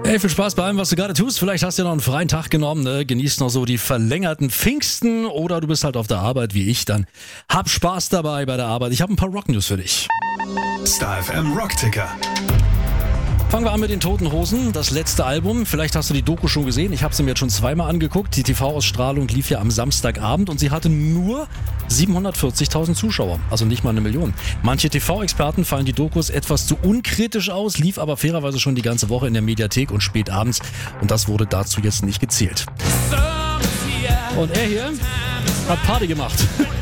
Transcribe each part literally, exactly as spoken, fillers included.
Hey, viel Spaß bei allem, was du gerade tust. Vielleicht hast du ja noch einen freien Tag genommen, ne? Genießt noch so die verlängerten Pfingsten oder du bist halt auf der Arbeit wie ich, dann hab Spaß dabei bei der Arbeit. Ich habe ein paar Rock-News für dich. Star F M Rock-Ticker. Fangen wir an mit den Toten Hosen, das letzte Album. Vielleicht hast du die Doku schon gesehen, ich habe sie mir jetzt schon zweimal angeguckt. Die T V-Ausstrahlung lief ja am Samstagabend und sie hatte nur siebenhundertvierzigtausend Zuschauer, also nicht mal eine Million. Manche T V-Experten fallen die Dokus etwas zu unkritisch aus, lief aber fairerweise schon die ganze Woche in der Mediathek und spät abends und das wurde dazu jetzt nicht gezählt. Und er hier hat Party gemacht.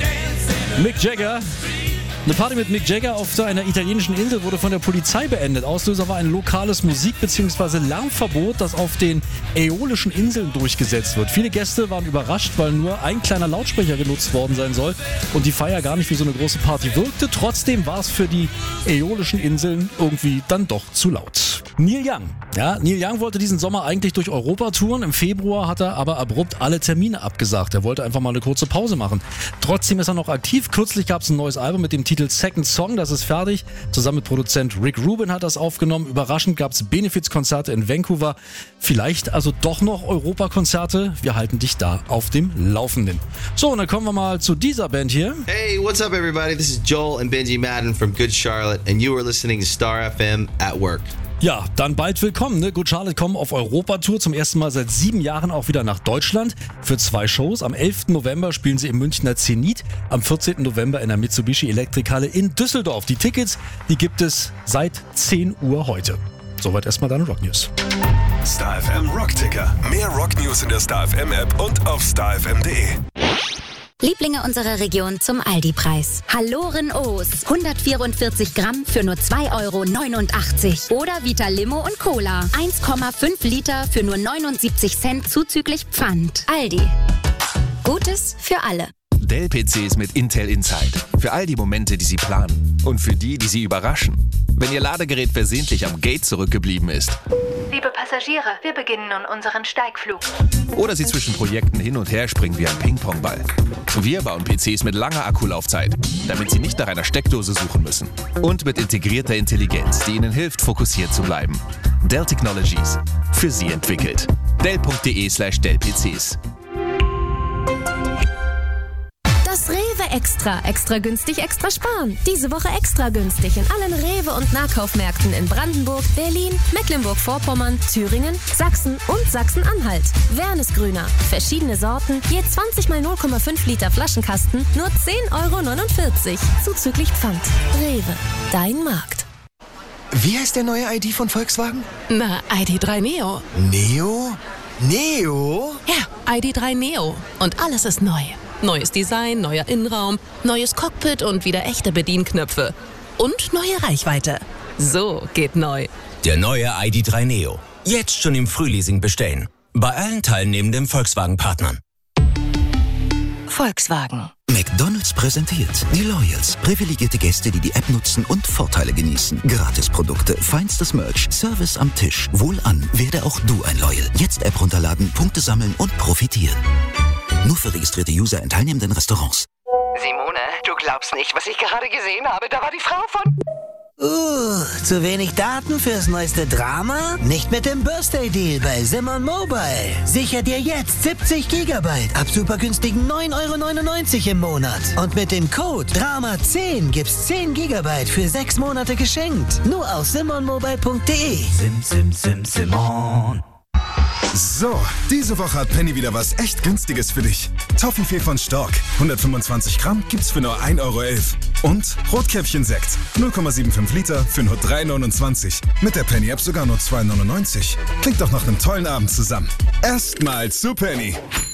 Mick Jagger. Eine Party mit Mick Jagger auf einer italienischen Insel wurde von der Polizei beendet. Auslöser war ein lokales Musik- bzw. Lärmverbot, das auf den Äolischen Inseln durchgesetzt wird. Viele Gäste waren überrascht, weil nur ein kleiner Lautsprecher genutzt worden sein soll und die Feier gar nicht wie so eine große Party wirkte. Trotzdem war es für die Äolischen Inseln irgendwie dann doch zu laut. Neil Young. Ja, Neil Young wollte diesen Sommer eigentlich durch Europa touren. Im Februar hat er aber abrupt alle Termine abgesagt. Er wollte einfach mal eine kurze Pause machen. Trotzdem ist er noch aktiv. Kürzlich gab es ein neues Album mit dem Titel Second Song, das ist fertig. Zusammen mit Produzent Rick Rubin hat das aufgenommen. Überraschend gab es Benefizkonzerte in Vancouver. Vielleicht also doch noch Europakonzerte. Wir halten dich da auf dem Laufenden. So, und dann kommen wir mal zu dieser Band hier. Hey, what's up everybody? This is Joel and Benji Madden from Good Charlotte and you are listening to Star F M at work. Ja, dann bald willkommen. Ne? Good Charlotte kommen auf Europatour, zum ersten Mal seit sieben Jahren auch wieder nach Deutschland für zwei Shows. Am elften November spielen sie im Münchner Zenit, am vierzehnten November in der Mitsubishi Elektrikhalle in Düsseldorf. Die Tickets, die gibt es seit zehn Uhr heute. Soweit erstmal deine Rock News. Star F M Rock-Ticker. Mehr Rock News in der Star F M App und auf star f m punkt d e. Lieblinge unserer Region zum Aldi-Preis. Halloren O's. hundertvierundvierzig Gramm für nur zwei Euro neunundachtzig. Oder Vita Limo und Cola. eins Komma fünf Liter für nur neunundsiebzig Cent zuzüglich Pfand. Aldi. Gutes für alle. Dell-P Cs mit Intel Inside. Für all die Momente, die Sie planen. Und für die, die Sie überraschen. Wenn Ihr Ladegerät versehentlich am Gate zurückgeblieben ist. Liebe Passagiere, wir beginnen nun unseren Steigflug. Oder Sie zwischen Projekten hin und her springen wie ein Ping-Pong-Ball. Wir bauen P Cs mit langer Akkulaufzeit, damit Sie nicht nach einer Steckdose suchen müssen. Und mit integrierter Intelligenz, die Ihnen hilft, fokussiert zu bleiben. Dell Technologies. Für Sie entwickelt. dell punkt d e slash dell p c s. Das Rewe Extra. Extra günstig, extra sparen. Diese Woche extra günstig in allen Rewe- und Nahkaufmärkten in Brandenburg, Berlin, Mecklenburg-Vorpommern, Thüringen, Sachsen und Sachsen-Anhalt. Wernesgrüner. Verschiedene Sorten, je zwanzig mal null Komma fünf Liter Flaschenkasten, nur zehn Euro neunundvierzig. Zuzüglich Pfand. Rewe. Dein Markt. Wie heißt der neue I D von Volkswagen? Na, I D drei Neo. Neo? Neo? Ja, I D drei Neo. Und alles ist neu. Neues Design, neuer Innenraum, neues Cockpit und wieder echte Bedienknöpfe. Und neue Reichweite. So geht neu. Der neue I D drei Neo. Jetzt schon im Frühleasing bestellen. Bei allen teilnehmenden Volkswagen-Partnern. Volkswagen. McDonald's präsentiert die Loyals. Privilegierte Gäste, die die App nutzen und Vorteile genießen. Gratisprodukte, feinstes Merch, Service am Tisch. Wohlan, werde auch du ein Loyal. Jetzt App runterladen, Punkte sammeln und profitieren. Nur für registrierte User in teilnehmenden Restaurants. Simone, du glaubst nicht, was ich gerade gesehen habe. Da war die Frau von... Uh, zu wenig Daten fürs neueste Drama? Nicht mit dem Birthday-Deal bei Simon Mobile. Sicher dir jetzt siebzig Gigabyte ab super günstigen neun Euro neunundneunzig im Monat. Und mit dem Code Drama zehn gibt's zehn Gigabyte für sechs Monate geschenkt. Nur auf simon mobile punkt d e. Sim, sim, sim, Simon. So, diese Woche hat Penny wieder was echt Günstiges für dich. Toffifee von Stork, hundertfünfundzwanzig Gramm, gibt's für nur ein Euro elf. Und Rotkäppchen-Sekt, null Komma fünfundsiebzig Liter für nur drei neunundzwanzig. Mit der Penny-App sogar nur zwei neunundneunzig. Klingt doch nach einem tollen Abend zusammen. Erstmal zu Penny.